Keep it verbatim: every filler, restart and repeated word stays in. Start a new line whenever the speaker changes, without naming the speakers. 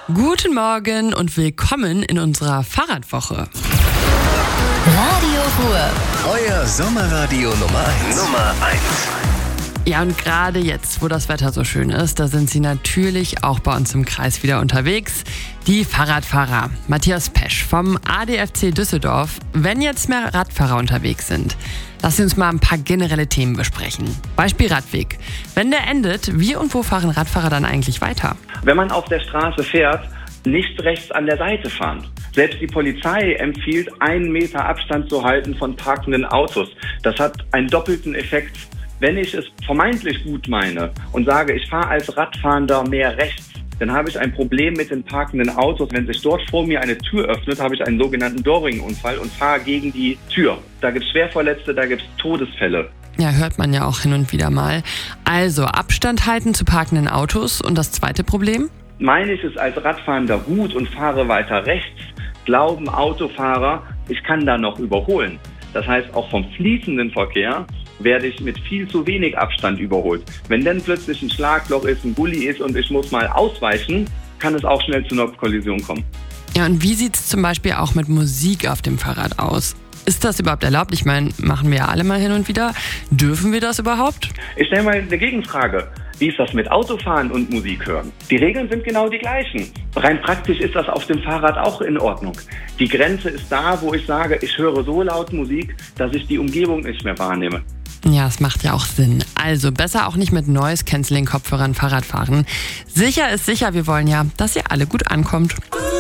Guten Morgen und willkommen in unserer Fahrradwoche.
Radio Ruhr.
Euer Sommerradio Nummer eins. Nummer eins.
Ja, und gerade jetzt, wo das Wetter so schön ist, da sind sie natürlich auch bei uns im Kreis wieder unterwegs. Die Fahrradfahrer. Matthias Pesch vom A D F C Düsseldorf. Wenn jetzt mehr Radfahrer unterwegs sind, lass uns mal ein paar generelle Themen besprechen. Beispiel Radweg. Wenn der endet, wie und wo fahren Radfahrer dann eigentlich weiter?
Wenn man auf der Straße fährt, nicht rechts an der Seite fahren. Selbst die Polizei empfiehlt, einen Meter Abstand zu halten von parkenden Autos. Das hat einen doppelten Effekt. Wenn ich es vermeintlich gut meine und sage, ich fahre als Radfahrender mehr rechts, dann habe ich ein Problem mit den parkenden Autos. Wenn sich dort vor mir eine Tür öffnet, habe ich einen sogenannten Doorring-Unfall und fahre gegen die Tür. Da gibt es Schwerverletzte, da gibt es Todesfälle.
Ja, hört man ja auch hin und wieder mal. Also Abstand halten zu parkenden Autos. Und das zweite Problem?
Meine ich es als Radfahrender gut und fahre weiter rechts, glauben Autofahrer, ich kann da noch überholen. Das heißt, auch vom fließenden Verkehr werde ich mit viel zu wenig Abstand überholt. Wenn dann plötzlich ein Schlagloch ist, ein Gully ist und ich muss mal ausweichen, kann es auch schnell zu einer Kollision kommen.
Ja, und wie sieht es zum Beispiel auch mit Musik auf dem Fahrrad aus? Ist das überhaupt erlaubt? Ich meine, machen wir ja alle mal hin und wieder. Dürfen wir das überhaupt?
Ich stelle mal eine Gegenfrage. Wie ist das mit Autofahren und Musik hören? Die Regeln sind genau die gleichen. Rein praktisch ist das auf dem Fahrrad auch in Ordnung. Die Grenze ist da, wo ich sage, ich höre so laut Musik, dass ich die Umgebung nicht mehr wahrnehme.
Ja, es macht ja auch Sinn. Also besser auch nicht mit Noise-Canceling-Kopfhörern Fahrrad fahren. Sicher ist sicher, wir wollen ja, dass ihr alle gut ankommt.